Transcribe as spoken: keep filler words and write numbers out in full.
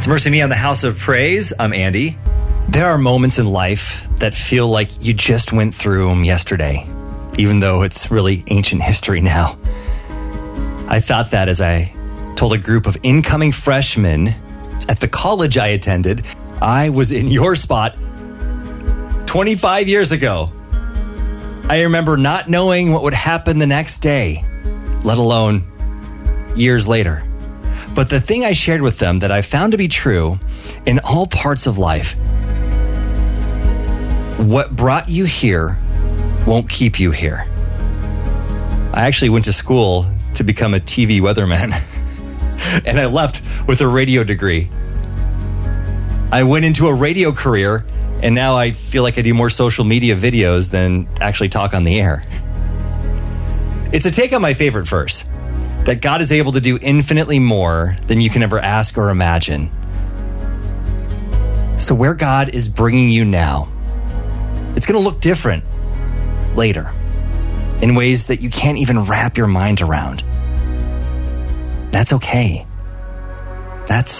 It's Mercy Me on the House of Praise. I'm Andy. There are moments in life that feel like you just went through them yesterday, even though it's really ancient history now. I thought that as I told a group of incoming freshmen at the college I attended, I was in your spot twenty-five years ago. I remember not knowing what would happen the next day, let alone years later. But the thing I shared with them that I found to be true in all parts of life, what brought you here won't keep you here. I actually went to school to become a T V weatherman, and I left with a radio degree. I went into a radio career, and now I feel like I do more social media videos than actually talk on the air. It's a take on my favorite verse, that God is able to do infinitely more than you can ever ask or imagine. So where God is bringing you now, it's going to look different later in ways that you can't even wrap your mind around. That's okay. That's